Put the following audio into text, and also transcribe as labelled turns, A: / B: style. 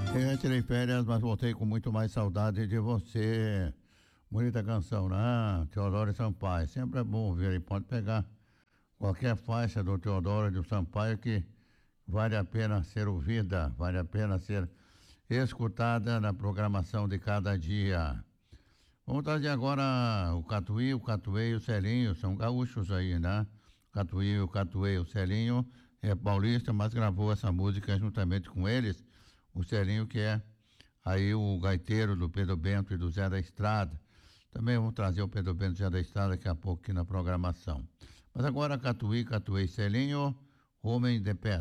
A: Tirei férias, mas voltei com muito mais saudade de você. Bonita canção, né? Teodoro Sampaio. Sempre é bom ouvir. Ele pode pegar qualquer faixa do Teodoro de Sampaio que vale a pena ser ouvida, vale a pena ser escutada na programação de cada dia. Vamos trazer agora o Catuí e o Celinho, são gaúchos aí, né? O Catuí e o Celinho é paulista, mas gravou essa música juntamente com eles. O Celinho, que é aí o gaiteiro do Pedro Bento e do Zé da Estrada. Também vamos trazer o Pedro Bento e Zé da Estrada daqui a pouco aqui na programação. Mas agora Catuí e Celinho, Homem de Pedra.